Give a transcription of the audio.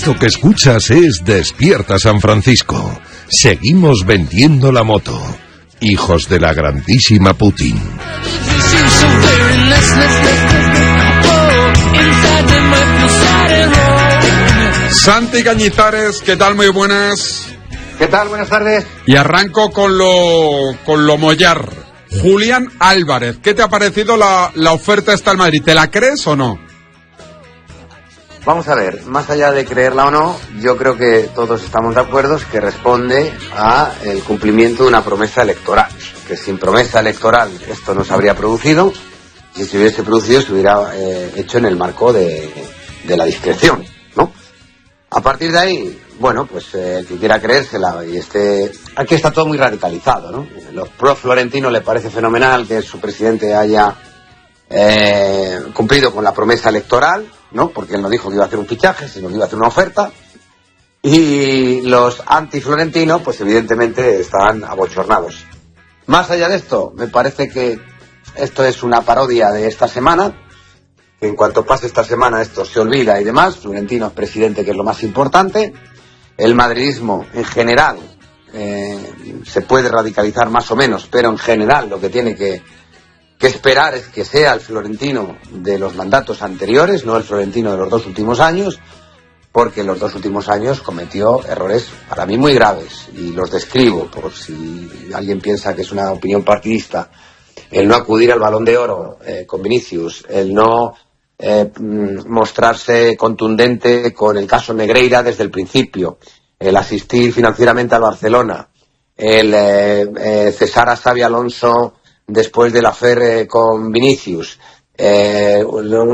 Esto que escuchas es Despierta San Francisco. Seguimos vendiendo la moto. Hijos de la grandísima Putin. Santi Cañizares, ¿qué tal? Muy buenas. ¿Qué tal? Buenas tardes. Y arranco con lo mollar. Julián Álvarez, ¿qué te ha parecido la oferta esta al Madrid? ¿Te la crees o no? Vamos a ver, más allá de creerla o no, yo creo que todos estamos de acuerdo que responde a el cumplimiento de una promesa electoral. Que sin promesa electoral esto no se habría producido, y si se hubiese producido se hubiera hecho en el marco de la discreción, ¿no? A partir de ahí, bueno, pues el que quiera creérsela y aquí está todo muy radicalizado, ¿no? Los pro Florentino le parece fenomenal que su presidente haya cumplido con la promesa electoral, ¿no? Porque él no dijo que iba a hacer un fichaje, sino que iba a hacer una oferta. Y los anti-Florentino, pues evidentemente están abochornados. Más allá de esto, me parece que esto es una parodia de esta semana, que en cuanto pase esta semana esto se olvida y demás. Florentino es presidente, que es lo más importante. El madridismo en general se puede radicalizar más o menos, pero en general lo que tiene que esperar es que sea el Florentino de los mandatos anteriores, no el Florentino de los 2 últimos años, porque en los 2 últimos años cometió errores para mí muy graves, y los describo por si alguien piensa que es una opinión partidista. El no acudir al Balón de Oro con Vinicius, el no mostrarse contundente con el caso Negreira desde el principio, el asistir financieramente al Barcelona, el cesar a Xabi Alonso después del affair con Vinicius,